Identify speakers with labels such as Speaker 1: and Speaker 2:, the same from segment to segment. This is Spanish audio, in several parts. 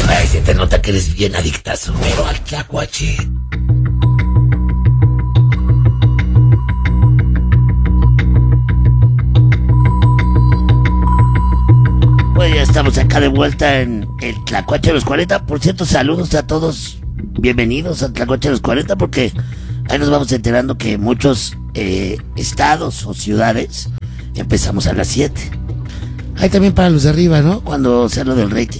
Speaker 1: Ay, se te nota que eres bien adictazo, pero al tlacuache. Pues ya estamos acá de vuelta en el Tlacuache de los 40. Por cierto, saludos a todos. Bienvenidos al Tlacuache de los 40, porque ahí nos vamos enterando que muchos estados o ciudades empezamos a las 7. Ahí también para los de arriba, ¿no? Cuando sea lo del rating.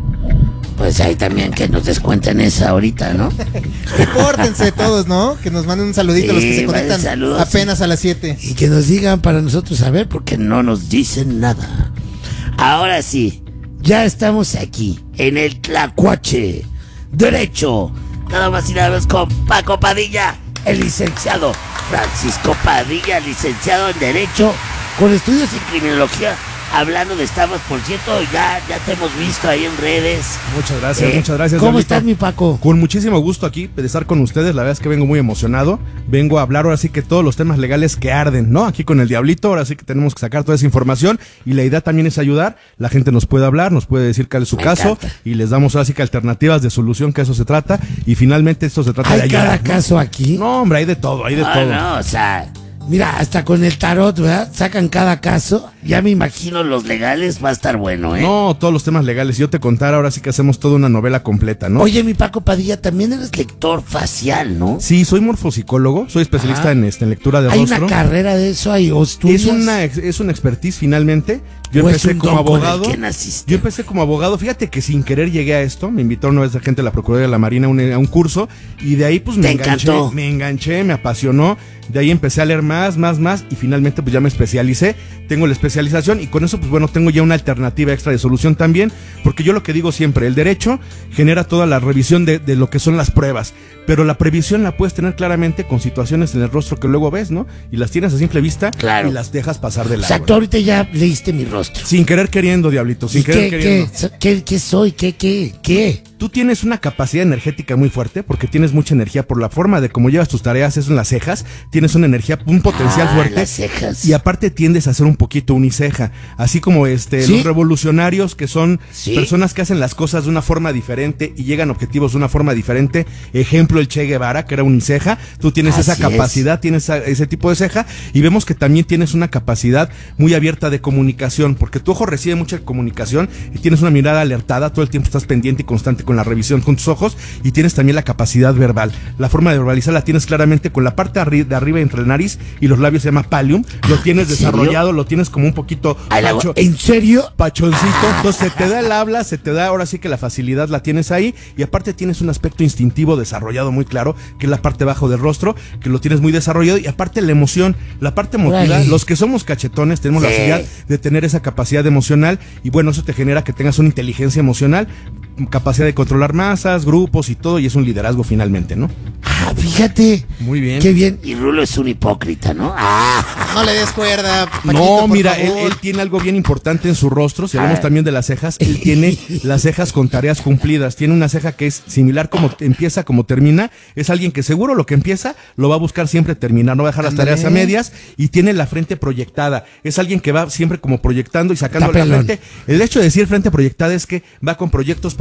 Speaker 1: Pues ahí también que nos descuenten esa ahorita, ¿no?
Speaker 2: Repórtense todos, ¿no? Que nos manden un saludito a los que se conectan
Speaker 1: saludos,
Speaker 2: apenas a las 7.
Speaker 1: Y que nos digan para nosotros saber, porque no nos dicen nada. Ahora sí, ya estamos aquí, en el Tlacuache Derecho. Nada más y nada menos con Paco Padilla, el licenciado Francisco Padilla, licenciado en Derecho, con estudios en Criminología. Hablando de estafas, por cierto, ya te hemos visto ahí en redes.
Speaker 3: Muchas gracias.
Speaker 1: ¿Cómo
Speaker 3: Diablito.
Speaker 1: estás, mi Paco?
Speaker 3: Con muchísimo gusto aquí de estar con ustedes. La verdad es que vengo muy emocionado. Vengo a hablar ahora sí que todos los temas legales que arden, ¿no? Aquí con el Diablito, ahora sí que tenemos que sacar toda esa información. Y la idea también es ayudar. La gente nos puede hablar, nos puede decir cuál es su caso.
Speaker 1: Encanta.
Speaker 3: Y les damos ahora sí que alternativas de solución, que eso se trata. Y finalmente esto se trata de
Speaker 1: ¿Hay
Speaker 3: ayudar,
Speaker 1: cada
Speaker 3: ¿no?
Speaker 1: caso aquí?
Speaker 3: No, hombre, hay de todo, hay de todo.
Speaker 1: No, o sea, mira, hasta con el tarot, ¿verdad? Sacan cada caso. Ya me imagino los legales, va a estar bueno, ¿eh?
Speaker 3: No, todos los temas legales. Si yo te contara, ahora sí que hacemos toda una novela completa, ¿no?
Speaker 1: Oye, mi Paco Padilla, también eres lector facial, ¿no?
Speaker 3: Sí, soy morfopsicólogo, soy especialista en lectura de
Speaker 1: ¿Hay
Speaker 3: rostro.
Speaker 1: una carrera de eso ahí o estudias?
Speaker 3: Es una expertise finalmente. Yo
Speaker 1: ¿O es
Speaker 3: empecé
Speaker 1: un
Speaker 3: como
Speaker 1: don con el
Speaker 3: abogado.
Speaker 1: que naciste?
Speaker 3: Yo empecé como abogado. Fíjate que sin querer llegué a esto. Me invitaron una vez la gente de la Procuraduría de la Marina a un curso. Y de ahí pues
Speaker 1: ¿Te encantó?
Speaker 3: me enganché, me apasionó. De ahí empecé a leer más. Y finalmente pues ya me especialicé. Tengo la especialización y con eso pues bueno, tengo ya una alternativa extra de solución también. Porque yo lo que digo siempre, el derecho genera toda la revisión de lo que son las pruebas. Pero la previsión la puedes tener claramente con situaciones en el rostro que luego ves, ¿no? Y las tienes a simple vista.
Speaker 1: Claro.
Speaker 3: Y las dejas pasar de
Speaker 1: O
Speaker 3: largo.
Speaker 1: sea, tú ahorita ya leíste mi rostro.
Speaker 3: Sin querer queriendo, Diablito, sin
Speaker 1: ¿Y
Speaker 3: querer queriendo.
Speaker 1: qué soy? ¿Qué?
Speaker 3: Tú tienes una capacidad energética muy fuerte porque tienes mucha energía por la forma de cómo llevas tus tareas, eso en las cejas. Tienes una energía, un potencial fuerte.
Speaker 1: Las cejas.
Speaker 3: Y aparte tiendes a ser un poquito uniceja. Así como
Speaker 1: ¿Sí?
Speaker 3: los revolucionarios que son
Speaker 1: ¿Sí?
Speaker 3: personas que hacen las cosas de una forma diferente y llegan a objetivos de una forma diferente. Ejemplo, el Che Guevara, que era uniceja. Tú tienes esa
Speaker 1: Así
Speaker 3: capacidad, tienes ese tipo de ceja. Y vemos que también tienes una capacidad muy abierta de comunicación, porque tu ojo recibe mucha comunicación y tienes una mirada alertada. Todo el tiempo estás pendiente y constante con la revisión con tus ojos, y tienes también la capacidad verbal. La forma de verbalizar la tienes claramente con la parte de arriba entre la nariz y los labios, se llama pallium. Lo tienes
Speaker 1: ¿en serio?
Speaker 3: desarrollado, lo tienes como un poquito
Speaker 1: ¿En serio?
Speaker 3: pachoncito. Entonces se te da el habla, se te da ahora sí que la facilidad la tienes ahí, y aparte tienes un aspecto instintivo desarrollado muy claro, que es la parte bajo del rostro, que lo tienes muy desarrollado, y aparte la emoción, la parte emotiva.
Speaker 1: Órale.
Speaker 3: Los que somos cachetones tenemos la
Speaker 1: Sí.
Speaker 3: facilidad de tener esa capacidad emocional, y bueno, eso te genera que tengas una inteligencia emocional, capacidad de controlar masas, grupos y todo, y es un liderazgo finalmente, ¿no?
Speaker 1: Ah, fíjate.
Speaker 3: Muy bien.
Speaker 1: Qué bien. Y Rulo es un hipócrita, ¿no?
Speaker 2: No le des cuerda, Paquito,
Speaker 3: No,
Speaker 2: por
Speaker 3: mira,
Speaker 2: favor.
Speaker 3: él tiene algo bien importante en su rostro. Si hablamos también de las cejas, él tiene las cejas con tareas cumplidas. Tiene una ceja que es similar como empieza, como termina. Es alguien que seguro lo que empieza lo va a buscar siempre terminar, no va a dejar las
Speaker 2: Ándale.
Speaker 3: tareas a medias, y tiene la frente proyectada. Es alguien que va siempre como proyectando y sacando
Speaker 1: Está
Speaker 3: la
Speaker 1: pelón.
Speaker 3: frente. El hecho de decir frente proyectada es que va con proyectos,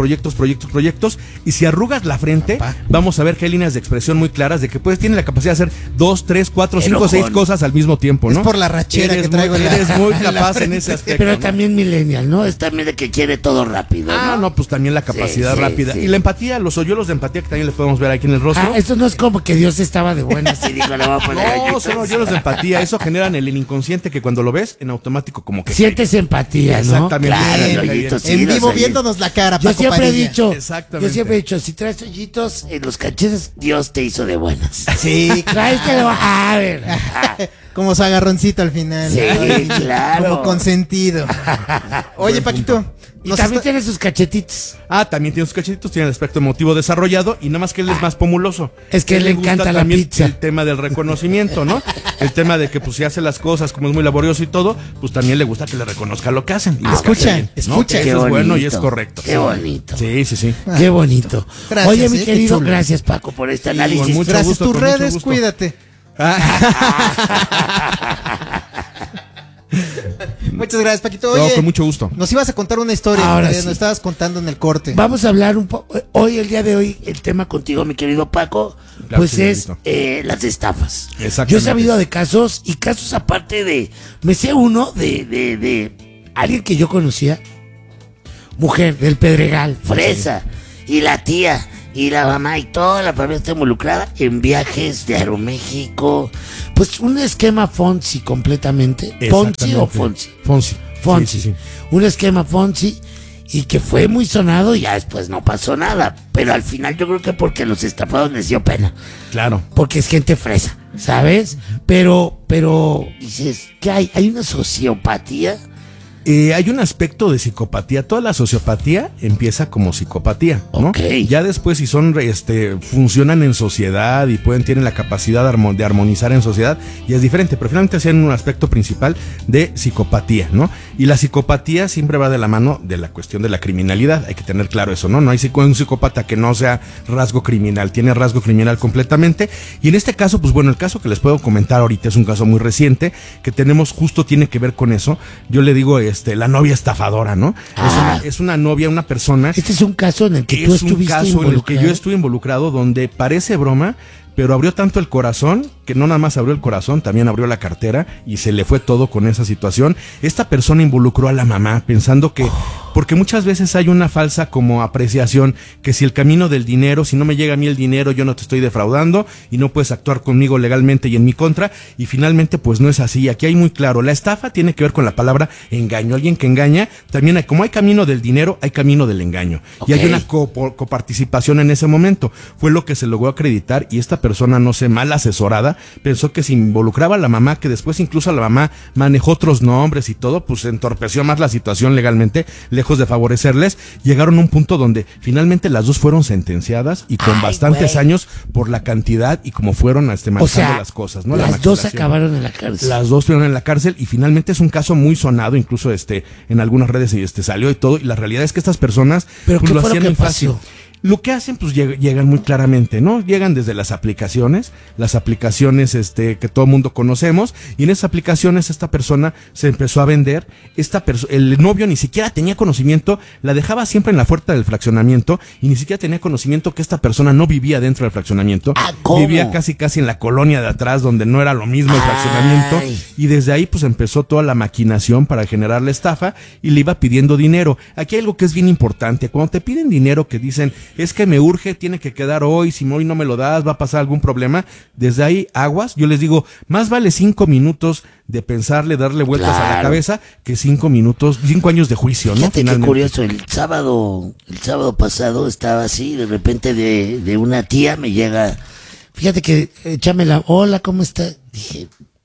Speaker 3: y si arrugas la frente, vamos a ver que hay líneas de expresión muy claras de que tiene la capacidad de hacer 2, 3, 4, 5, 6
Speaker 1: Enojón.
Speaker 3: cosas al mismo tiempo, ¿no?
Speaker 2: Es por la rachera
Speaker 3: Eres
Speaker 2: que traigo en la-
Speaker 3: Eres muy
Speaker 2: en la
Speaker 3: capaz en
Speaker 2: frente.
Speaker 3: ese aspecto.
Speaker 1: Pero
Speaker 3: ¿no?
Speaker 1: también millennial, ¿no? Es también de que quiere todo rápido,
Speaker 3: Ah, no, pues también la capacidad
Speaker 1: Sí, sí,
Speaker 3: rápida.
Speaker 1: sí.
Speaker 3: Y la empatía, los hoyuelos de empatía que también le podemos ver aquí en el rostro.
Speaker 1: Ah, esto no es como que Dios estaba de buenas y dijo, le voy a poner
Speaker 3: No,
Speaker 1: gallitos.
Speaker 3: son hoyuelos de empatía. Eso generan el inconsciente que cuando lo ves, en automático como que...
Speaker 1: Sientes empatía, ¿no?
Speaker 3: Exactamente.
Speaker 1: Claro,
Speaker 3: Bien,
Speaker 1: el hoyito,
Speaker 3: bien.
Speaker 1: sí,
Speaker 2: En
Speaker 1: los
Speaker 2: vivo
Speaker 1: hoyitos.
Speaker 2: viéndonos la cara,
Speaker 1: Yo
Speaker 2: Paco
Speaker 1: siempre he
Speaker 2: Padilla.
Speaker 1: dicho,
Speaker 3: Exactamente.
Speaker 1: yo siempre he dicho, si traes hoyitos en los cachetes, Dios te hizo de buenas.
Speaker 2: Sí,
Speaker 1: Tráete de a ver.
Speaker 2: como su agarroncito al final.
Speaker 1: Sí,
Speaker 2: Ay,
Speaker 1: claro.
Speaker 2: Como consentido. Oye, Paquito,
Speaker 1: Y
Speaker 2: nos
Speaker 1: también
Speaker 2: está-
Speaker 1: tiene sus cachetitos.
Speaker 3: Ah, también tiene sus cachetitos, tiene el aspecto emotivo desarrollado, y nada más que él es más pomuloso.
Speaker 1: Es que
Speaker 3: A él
Speaker 1: le
Speaker 3: gusta
Speaker 1: encanta la
Speaker 3: también
Speaker 1: pizza.
Speaker 3: El tema del reconocimiento, ¿no? El tema de que pues si hace las cosas como es muy laborioso y todo, pues también le gusta que le reconozca lo que hacen. Y lo que
Speaker 2: Escucha,
Speaker 3: hacen bien, ¿no?
Speaker 2: escucha.
Speaker 3: Eso
Speaker 1: Qué
Speaker 3: es bueno y
Speaker 1: bonito,
Speaker 3: es correcto.
Speaker 1: Qué bonito.
Speaker 3: Sí, sí, sí.
Speaker 1: Qué bonito.
Speaker 2: Gracias,
Speaker 1: Oye, mi
Speaker 2: qué
Speaker 1: querido,
Speaker 2: chulo.
Speaker 1: gracias, Paco, por este
Speaker 3: con
Speaker 1: análisis.
Speaker 3: mucho
Speaker 2: Gracias,
Speaker 3: gusto,
Speaker 2: tus
Speaker 3: con mucho
Speaker 2: redes,
Speaker 3: gusto.
Speaker 2: cuídate. Muchas gracias, Paquito.
Speaker 3: No,
Speaker 2: Oye,
Speaker 3: con mucho gusto.
Speaker 2: nos ibas a contar una historia
Speaker 1: Ahora
Speaker 2: que
Speaker 1: sí.
Speaker 2: nos estabas contando en el corte.
Speaker 1: Vamos a hablar un poco. Hoy, el día de hoy, el tema contigo, mi querido Paco,
Speaker 3: Claro,
Speaker 1: pues
Speaker 3: sí,
Speaker 1: es
Speaker 3: Miguelito.
Speaker 1: las estafas.
Speaker 3: Exactamente.
Speaker 1: Yo he sabido de casos, y casos aparte de. Me sé uno de alguien que yo conocía, mujer del Pedregal, fresa, y la tía, y la mamá, y toda la familia está involucrada en viajes de Aeroméxico. Pues un esquema Fonsi completamente. ¿Ponzi o Fonsi?
Speaker 3: Fonsi.
Speaker 1: Fonsi.
Speaker 3: Sí, sí, sí.
Speaker 1: Un esquema Fonsi y que fue muy sonado y ya después no pasó nada. Pero al final yo creo que porque los estafados les dio pena.
Speaker 3: Claro.
Speaker 1: Porque es gente fresa, ¿sabes? Pero dices, ¿qué hay? ¿Hay una sociopatía?
Speaker 3: Hay un aspecto de psicopatía. Toda la sociopatía empieza como psicopatía, ¿no?
Speaker 1: Ok.
Speaker 3: Ya después, si son, funcionan en sociedad y tienen la capacidad de armonizar en sociedad, ya es diferente. Pero finalmente tienen un aspecto principal de psicopatía, ¿no? Y la psicopatía siempre va de la mano de la cuestión de la criminalidad. Hay que tener claro eso, ¿no? No hay un psicópata que no sea rasgo criminal. Tiene rasgo criminal completamente. Y en este caso, pues bueno, el caso que les puedo comentar ahorita es un caso muy reciente que tenemos, justo tiene que ver con eso. Yo le digo, la novia estafadora, ¿no? Es una novia, una persona.
Speaker 1: Este es un caso en el que tú
Speaker 3: Es un
Speaker 1: estuviste
Speaker 3: caso en el que
Speaker 1: involucrado.
Speaker 3: yo estuve involucrado, donde parece broma, pero abrió tanto el corazón, que no nada más abrió el corazón, también abrió la cartera y se le fue todo con esa situación. Esta persona involucró a la mamá pensando que, porque muchas veces hay una falsa como apreciación, que si el camino del dinero, si no me llega a mí el dinero, yo no te estoy defraudando y no puedes actuar conmigo legalmente y en mi contra, y finalmente pues no es así. Aquí hay muy claro, la estafa tiene que ver con la palabra engaño. Alguien que engaña, también hay, como hay camino del dinero, hay camino del engaño. Y hay una coparticipación en ese momento. Fue lo que se logró acreditar, y esta persona, no sé, mal asesorada, pensó que se involucraba a la mamá, que después incluso la mamá manejó otros nombres y todo, pues entorpeció más la situación legalmente, lejos de favorecerles. Llegaron a un punto donde finalmente las dos fueron sentenciadas y con bastantes años por la cantidad y como fueron manejando las cosas, ¿no?
Speaker 1: Las dos acabaron en la cárcel.
Speaker 3: Las dos estuvieron en la cárcel y finalmente es un caso muy sonado, incluso en algunas redes salió y todo, y la realidad es que estas personas
Speaker 1: ¿Pero
Speaker 3: pues,
Speaker 1: qué
Speaker 3: lo
Speaker 1: fue lo
Speaker 3: hacían
Speaker 1: que
Speaker 3: muy fácil.
Speaker 1: pasó?
Speaker 3: Lo que hacen, pues llegan muy claramente, ¿no? Llegan desde las aplicaciones que todo mundo conocemos, y en esas aplicaciones esta persona se empezó a vender. El novio ni siquiera tenía conocimiento, la dejaba siempre en la puerta del fraccionamiento y ni siquiera tenía conocimiento que esta persona no vivía dentro del fraccionamiento.
Speaker 1: ¿Cómo?
Speaker 3: Vivía casi en la colonia de atrás, donde no era lo mismo el fraccionamiento, y desde ahí pues empezó toda la maquinación para generar la estafa y le iba pidiendo dinero. Aquí hay algo que es bien importante: cuando te piden dinero, que dicen, es que me urge, tiene que quedar hoy, si hoy no me lo das, va a pasar algún problema, desde ahí aguas. Yo les digo, más vale 5 minutos de pensarle, darle vueltas a la cabeza, que 5 años de juicio, ¿no?
Speaker 1: Fíjate qué
Speaker 3: Finalmente.
Speaker 1: curioso, el sábado pasado estaba así, de repente de una tía me llega, fíjate que, échamela, hola, ¿cómo está? Dije,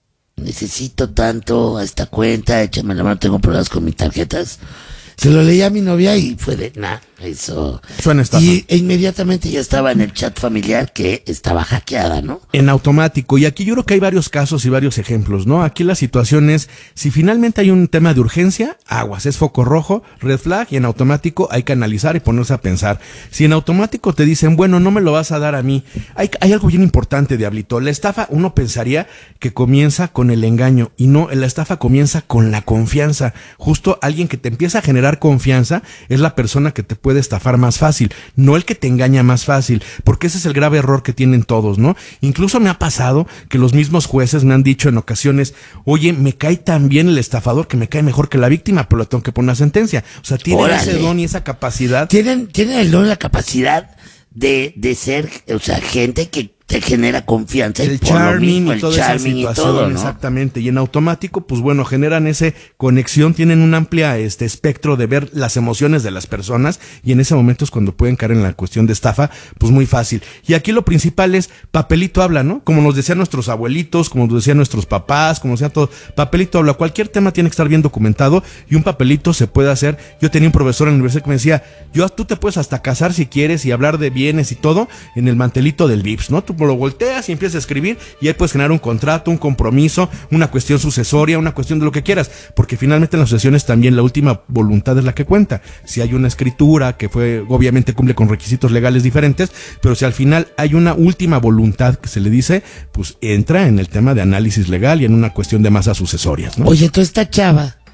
Speaker 1: necesito tanto a esta cuenta, échame la mano, tengo problemas con mis tarjetas. Se lo leí a mi novia y fue de, eso.
Speaker 3: Suena estafa.
Speaker 1: E inmediatamente ya estaba en el chat familiar que estaba hackeada, ¿no?
Speaker 3: En automático. Y aquí yo creo que hay varios casos y varios ejemplos, ¿no? Aquí la situación es, si finalmente hay un tema de urgencia, aguas, es foco rojo, red flag, y en automático hay que analizar y ponerse a pensar. Si en automático te dicen, bueno, no me lo vas a dar a mí, hay algo bien importante, Diablito. La estafa, uno pensaría que comienza con el engaño, y no, la estafa comienza con la confianza. Justo alguien que te empieza a generar confianza es la persona que te puede estafar más fácil, no el que te engaña más fácil, porque ese es el grave error que tienen todos, ¿no? Incluso me ha pasado que los mismos jueces me han dicho en ocasiones, oye, me cae tan bien el estafador que me cae mejor que la víctima, pero le tengo que poner una sentencia. O sea, tienen ese don y esa capacidad.
Speaker 1: Tienen el don y la capacidad de ser, o sea, gente que te genera confianza.
Speaker 3: El charming y toda esa situación,
Speaker 1: todo, ¿no?
Speaker 3: exactamente. Y en automático, pues bueno, generan esa conexión, tienen un amplio espectro de ver las emociones de las personas, y en ese momento es cuando pueden caer en la cuestión de estafa, pues muy fácil. Y aquí lo principal es, papelito habla, ¿no? Como nos decían nuestros abuelitos, como nos decían nuestros papás, como decían todo, papelito habla. Cualquier tema tiene que estar bien documentado, y un papelito se puede hacer. Yo tenía un profesor en la universidad que me decía, tú te puedes hasta casar si quieres y hablar de bienes y todo en el mantelito del VIPS, ¿no? Tú lo volteas y empiezas a escribir, y ahí puedes generar un contrato, un compromiso, una cuestión sucesoria, una cuestión de lo que quieras, porque finalmente en las sucesiones también la última voluntad es la que cuenta. Si hay una escritura que obviamente cumple con requisitos legales diferentes, pero si al final hay una última voluntad que se le dice, pues entra en el tema de análisis legal y en una cuestión de masas sucesorias, ¿no?
Speaker 1: Oye, entonces esta chava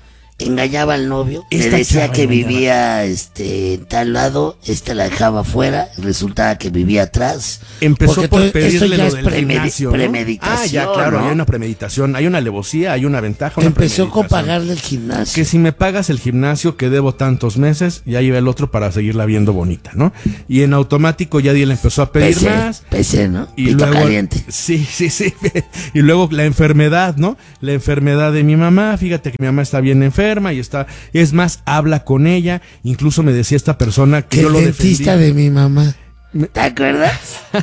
Speaker 1: engañaba al novio, le
Speaker 3: Esta
Speaker 1: decía
Speaker 3: chava
Speaker 1: que
Speaker 3: engañaba.
Speaker 1: vivía en tal lado, la dejaba afuera, resultaba que vivía atrás.
Speaker 3: Empezó
Speaker 1: Porque
Speaker 3: por
Speaker 1: todo
Speaker 3: pedirle
Speaker 1: esto ya
Speaker 3: lo
Speaker 1: es
Speaker 3: del gimnasio, ¿no?
Speaker 1: premeditación.
Speaker 3: Ah, ya, claro,
Speaker 1: ¿no?
Speaker 3: hay una premeditación, hay una alevosía, hay una ventaja, una
Speaker 1: Empezó con
Speaker 3: premeditación.
Speaker 1: pagarle el gimnasio.
Speaker 3: Que si me pagas el gimnasio que debo tantos meses, ya iba el otro para seguirla viendo bonita, ¿no? Y en automático ya le empezó a pedir más.
Speaker 1: PC, ¿no?
Speaker 3: Y
Speaker 1: Pito
Speaker 3: luego,
Speaker 1: caliente.
Speaker 3: sí. Y luego la enfermedad, ¿no? La enfermedad de mi mamá, fíjate que mi mamá está bien enferma y está, es más, habla con ella, incluso me decía esta persona que
Speaker 1: Que
Speaker 3: yo
Speaker 1: el
Speaker 3: lo
Speaker 1: dentista
Speaker 3: defendí.
Speaker 1: de mi mamá. ¿Te acuerdas?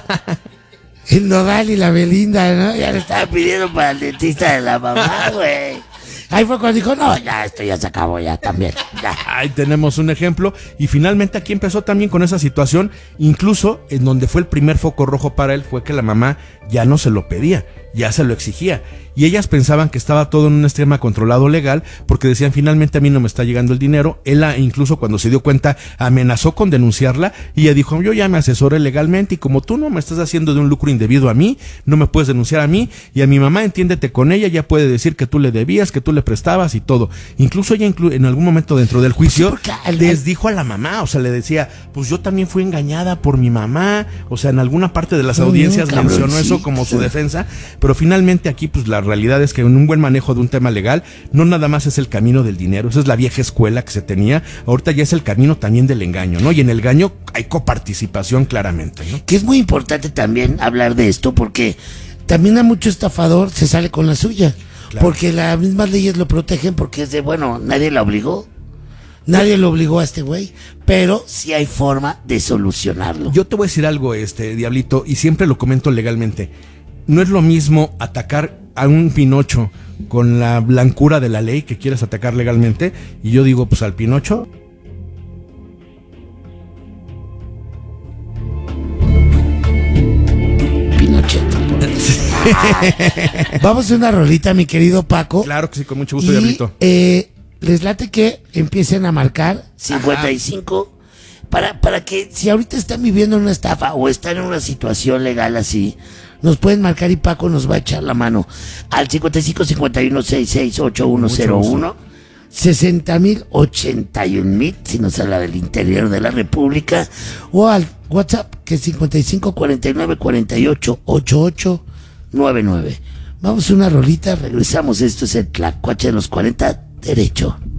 Speaker 1: El Nodal y la Belinda, ¿no? Ya le estaba pidiendo para el dentista de la mamá, güey. Ahí fue cuando dijo, no, ya, esto ya se acabó, ya también. Ya.
Speaker 3: Ahí tenemos un ejemplo. Y finalmente aquí empezó también con esa situación, incluso en donde fue el primer foco rojo para él, fue que la mamá ya no se lo pedía, ya se lo exigía. Y ellas pensaban que estaba todo en un esquema controlado legal, porque decían, finalmente a mí no me está llegando el dinero. Él incluso cuando se dio cuenta amenazó con denunciarla y ella dijo, yo ya me asesoré legalmente y como tú no me estás haciendo de un lucro indebido a mí, no me puedes denunciar a mí y a mi mamá, entiéndete con ella, ya puede decir que tú le debías, que tú le prestabas y todo. Incluso ella en algún momento dentro del juicio
Speaker 1: porque
Speaker 3: les dijo a la mamá, o sea, le decía, pues yo también fui engañada por mi mamá, o sea, en alguna parte de las audiencias
Speaker 1: cabrón,
Speaker 3: mencionó
Speaker 1: sí,
Speaker 3: eso como su
Speaker 1: sí.
Speaker 3: defensa, pero finalmente aquí pues la realidad es que en un buen manejo de un tema legal no nada más es el camino del dinero, esa es la vieja escuela que se tenía, ahorita ya es el camino también del engaño, ¿no? Y en el engaño hay coparticipación claramente, ¿no?
Speaker 1: Que es muy importante también hablar de esto porque también a mucho estafador se sale con la suya.
Speaker 3: Claro.
Speaker 1: Porque las mismas leyes lo protegen porque es de, bueno, nadie lo obligó. Nadie lo obligó a este güey, pero sí hay forma de solucionarlo.
Speaker 3: Yo te voy a decir algo, Diablito, y siempre lo comento legalmente. No es lo mismo atacar a un Pinocho con la blancura de la ley que quieres atacar legalmente, y yo digo, pues al Pinocho.
Speaker 1: Pinochet. Vamos a una rolita, mi querido Paco.
Speaker 3: Claro que sí, con mucho gusto,
Speaker 1: Y,
Speaker 3: Diablito.
Speaker 1: les late que empiecen a marcar 55 para que si ahorita están viviendo una estafa o están en una situación legal así, nos pueden marcar y Paco nos va a echar la mano al 55 51 66 8101 60,000 81,000 si nos habla del interior de la República o al WhatsApp que es 55 49 48 88 99. Vamos a una rolita, regresamos. Esto es el Tlacuache de los 40 derecho.